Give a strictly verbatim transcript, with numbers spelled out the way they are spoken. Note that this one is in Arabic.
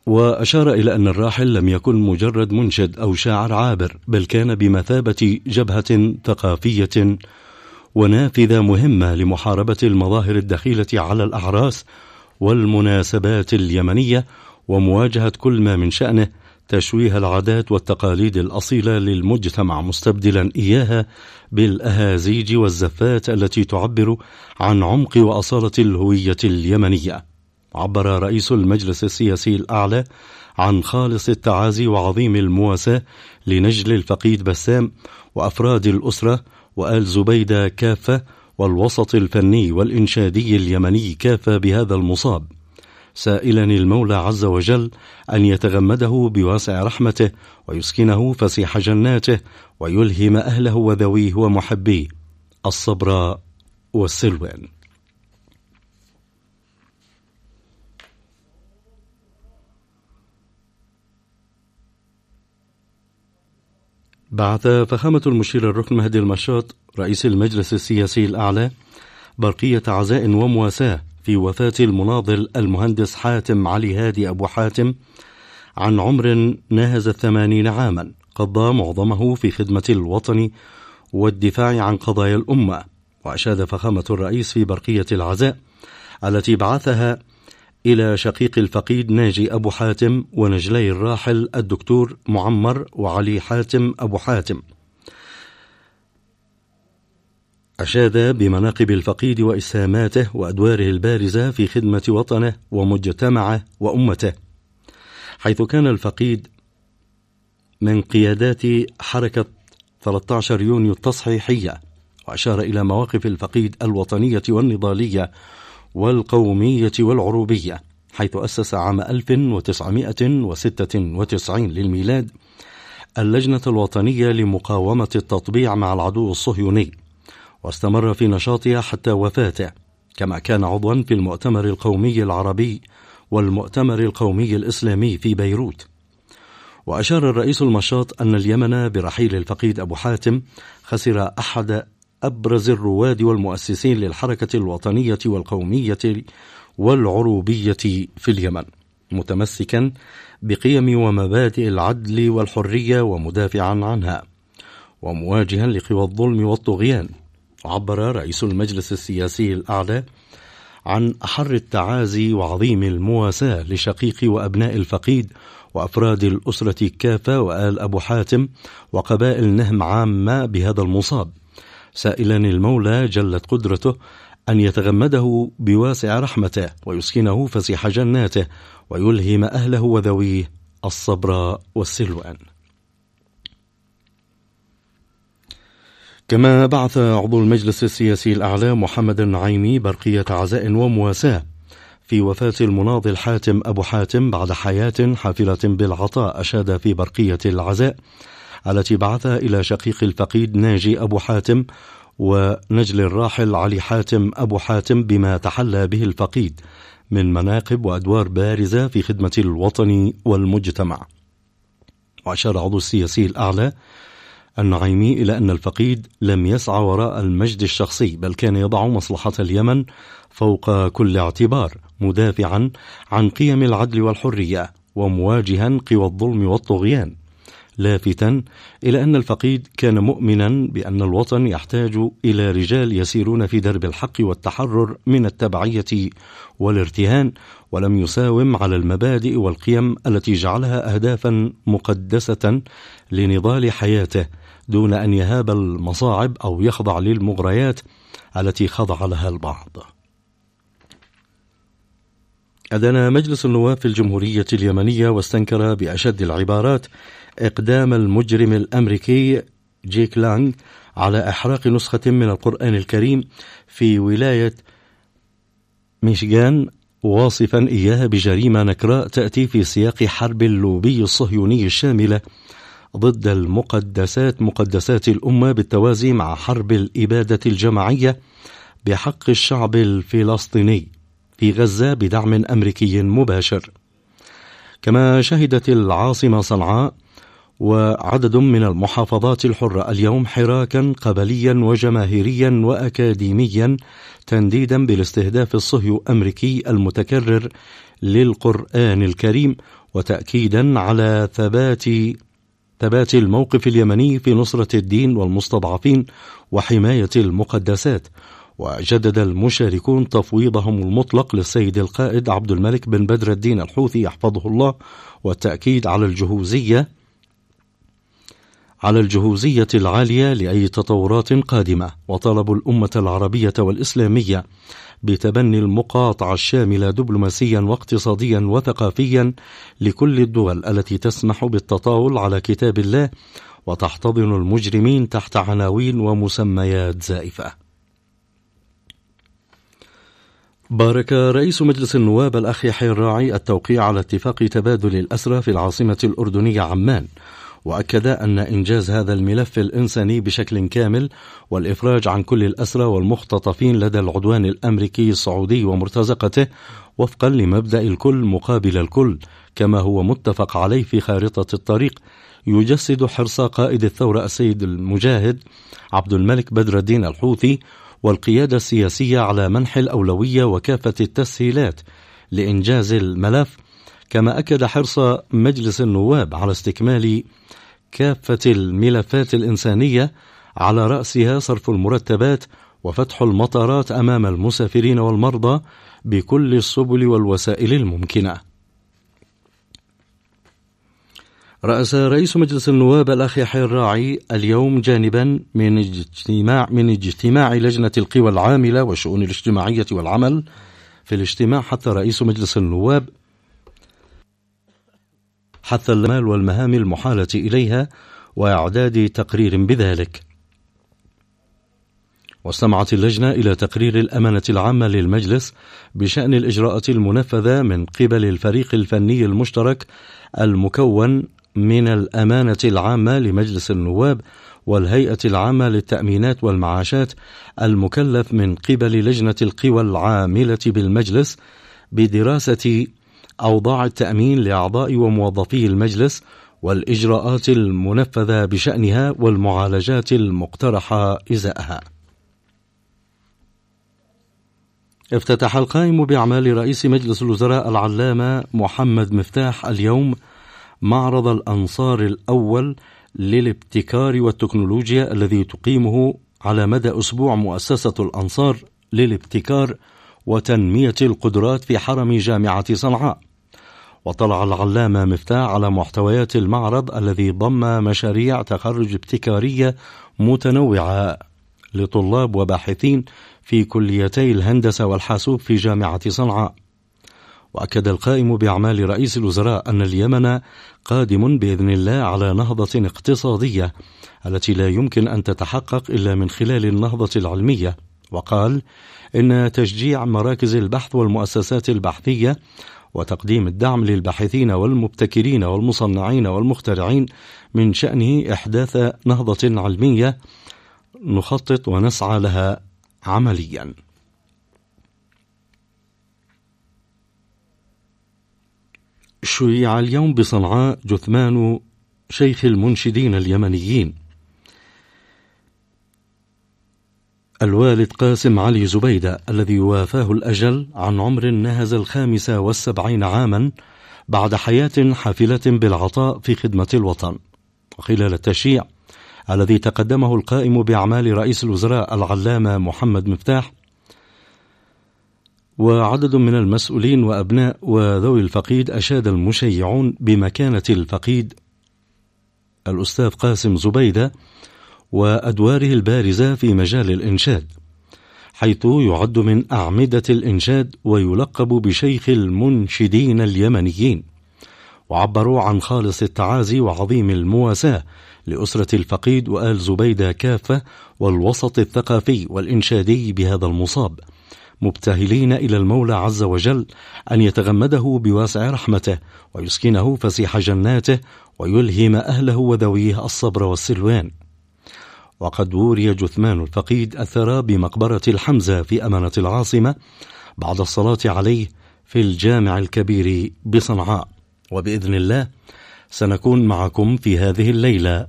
وأشار إلى أن الراحل لم يكن مجرد منشد أو شاعر عابر، بل كان بمثابة جبهة ثقافية ونافذة مهمة لمحاربة المظاهر الدخيلة على الأعراس والمناسبات اليمنية، ومواجهة كل ما من شأنه تشويه العادات والتقاليد الأصيلة للمجتمع، مستبدلا إياها بالأهازيج والزفات التي تعبر عن عمق وأصالة الهوية اليمنية. عبر رئيس المجلس السياسي الأعلى عن خالص التعازي وعظيم المواساة لنجل الفقيد بسام وأفراد الأسرة وآل زبيدة كافة والوسط الفني والإنشادي اليمني كافة بهذا المصاب، سائلا المولى عز وجل أن يتغمده بواسع رحمته ويسكنه فسيح جناته ويلهم أهله وذويه ومحبيه الصبر والسلوان. بعث فخامة المشير الركن مهدي المشاط رئيس المجلس السياسي الأعلى برقية عزاء ومواساة في وفاة المناضل المهندس حاتم علي هادي أبو حاتم عن عمر ناهز الثمانين عاما، قضى معظمه في خدمة الوطن والدفاع عن قضايا الأمة. وأشاد فخامة الرئيس في برقية العزاء التي بعثها إلى شقيق الفقيد ناجي أبو حاتم ونجلي الراحل الدكتور معمر وعلي حاتم أبو حاتم، أشاد بمناقب الفقيد وإسهاماته وأدواره البارزة في خدمة وطنه ومجتمعه وأمته، حيث كان الفقيد من قيادات حركة ثلاثة عشر يونيو التصحيحية. وأشار إلى مواقف الفقيد الوطنية والنضالية والقومية والعروبية، حيث أسس عام ألف وتسعمائة وستة وتسعين للميلاد اللجنة الوطنية لمقاومة التطبيع مع العدو الصهيوني، واستمر في نشاطها حتى وفاته، كما كان عضوا في المؤتمر القومي العربي والمؤتمر القومي الإسلامي في بيروت. وأشار الرئيس المشاط أن اليمن برحيل الفقيد أبو حاتم خسر أحد أبرز الرواد والمؤسسين للحركة الوطنية والقومية والعروبية في اليمن، متمسكا بقيم ومبادئ العدل والحرية ومدافعا عنها ومواجها لقوى الظلم والطغيان. وعبر رئيس المجلس السياسي الأعلى عن أحر التعازي وعظيم المواساة لشقيق وأبناء الفقيد وأفراد الأسرة كافة وآل أبو حاتم وقبائل نهم عامة بهذا المصاب، سائلا المولى جلت قدرته أن يتغمده بواسع رحمته ويسكنه فسيح جناته ويلهم أهله وذويه الصبر والسلوان. كما بعث عضو المجلس السياسي الأعلى محمد النعيمي برقية عزاء ومواساة في وفاة المناضل حاتم أبو حاتم بعد حياة حافلة بالعطاء. أشاد في برقية العزاء التي بعثها إلى شقيق الفقيد ناجي أبو حاتم ونجل الراحل علي حاتم أبو حاتم بما تحلى به الفقيد من مناقب وأدوار بارزة في خدمة الوطن والمجتمع. وأشار عضو السياسي الأعلى النعيمي إلى أن الفقيد لم يسعى وراء المجد الشخصي، بل كان يضع مصلحة اليمن فوق كل اعتبار، مدافعا عن قيم العدل والحرية ومواجها قوى الظلم والطغيان، لافتا إلى أن الفقيد كان مؤمنا بأن الوطن يحتاج إلى رجال يسيرون في درب الحق والتحرر من التبعية والارتهان، ولم يساوم على المبادئ والقيم التي جعلها أهدافا مقدسة لنضال حياته، دون أن يهاب المصاعب أو يخضع للمغريات التي خضع لها البعض. أدان مجلس النواب في الجمهورية اليمنية واستنكر بأشد العبارات إقدام المجرم الأمريكي جيك لانغ على إحراق نسخة من القرآن الكريم في ولاية ميشيغان، واصفا إياها بجريمة نكراء تأتي في سياق حرب اللوبي الصهيوني الشاملة ضد المقدسات مقدسات الأمة، بالتوازي مع حرب الإبادة الجماعية بحق الشعب الفلسطيني في غزة بدعم أمريكي مباشر. كما شهدت العاصمة صنعاء وعدد من المحافظات الحرة اليوم حراكا قبليا وجماهيريا وأكاديميا تنديدا بالاستهداف الصهيو أمريكي المتكرر للقرآن الكريم وتأكيدا على ثبات ثبات الموقف اليمني في نصرة الدين والمستضعفين وحماية المقدسات. وجدد المشاركون تفويضهم المطلق للسيد القائد عبد الملك بن بدر الدين الحوثي يحفظه الله، والتأكيد على الجهوزية على الجهوزية العالية لأي تطورات قادمة، وطلبوا الأمة العربية والإسلامية بتبني المقاطعة الشاملة دبلوماسيا واقتصاديا وثقافيا لكل الدول التي تسمح بالتطاول على كتاب الله وتحتضن المجرمين تحت عناوين ومسميات زائفة. بارك رئيس مجلس النواب الأخ يحيى الراعي التوقيع على اتفاق تبادل الأسرى في العاصمة الأردنية عمان، وأكد أن إنجاز هذا الملف الإنساني بشكل كامل والإفراج عن كل الأسرى والمختطفين لدى العدوان الأمريكي السعودي ومرتزقته وفقا لمبدأ الكل مقابل الكل كما هو متفق عليه في خارطة الطريق، يجسد حرص قائد الثورة السيد المجاهد عبد الملك بدر الدين الحوثي والقيادة السياسية على منح الأولوية وكافة التسهيلات لإنجاز الملف، كما أكد حرص مجلس النواب على استكمال كافة الملفات الإنسانية على رأسها صرف المرتبات وفتح المطارات أمام المسافرين والمرضى بكل السبل والوسائل الممكنة. رأس رئيس مجلس النواب الأخ يحيى الراعي اليوم جانبا من اجتماع من اجتماع لجنة القوى العاملة والشؤون الاجتماعية والعمل. في الاجتماع حث رئيس مجلس النواب حث المال والمهام المحالة إليها وإعداد تقرير بذلك. واستمعت اللجنة إلى تقرير الأمانة العامة للمجلس بشأن الإجراءات المنفذة من قبل الفريق الفني المشترك المكون من الأمانة العامة لمجلس النواب والهيئة العامة للتأمينات والمعاشات المكلف من قبل لجنة القوى العاملة بالمجلس بدراسة أوضاع التأمين لأعضاء وموظفي المجلس والإجراءات المنفذة بشأنها والمعالجات المقترحة إزاءها. افتتح القائم بأعمال رئيس مجلس الوزراء العلامة محمد مفتاح اليوم معرض الأنصار الأول للابتكار والتكنولوجيا الذي تقيمه على مدى أسبوع مؤسسة الأنصار للابتكار وتنمية القدرات في حرم جامعة صنعاء. وطلع العلامة مفتاح على محتويات المعرض الذي ضم مشاريع تخرج ابتكارية متنوعة لطلاب وباحثين في كليتي الهندسة والحاسوب في جامعة صنعاء. وأكد القائم بأعمال رئيس الوزراء أن اليمن قادم بإذن الله على نهضة اقتصادية التي لا يمكن أن تتحقق إلا من خلال النهضة العلمية. وقال إن تشجيع مراكز البحث والمؤسسات البحثية وتقديم الدعم للباحثين والمبتكرين والمصنعين والمخترعين من شأنه إحداث نهضة علمية نخطط ونسعى لها عمليا. شيع اليوم بصنعاء جثمان شيخ المنشدين اليمنيين الوالد قاسم علي زبيدة الذي وافاه الأجل عن عمر ناهز الخامسة والسبعين عاما بعد حياة حافلة بالعطاء في خدمة الوطن. وخلال التشييع الذي تقدمه القائم بأعمال رئيس الوزراء العلامة محمد مفتاح وعدد من المسؤولين وأبناء وذوي الفقيد، أشاد المشيعون بمكانة الفقيد الأستاذ قاسم زبيدة وأدواره البارزة في مجال الإنشاد، حيث يعد من أعمدة الإنشاد ويلقب بشيخ المنشدين اليمنيين. وعبروا عن خالص التعازي وعظيم المواساة لأسرة الفقيد وآل زبيدة كافة والوسط الثقافي والإنشادي بهذا المصاب، مبتهلين إلى المولى عز وجل أن يتغمده بواسع رحمته ويسكنه فسيح جناته ويلهم أهله وذويه الصبر والسلوان. وقد وري جثمان الفقيد الثرى بمقبرة الحمزة في أمانة العاصمة بعد الصلاة عليه في الجامع الكبير بصنعاء. وبإذن الله سنكون معكم في هذه الليلة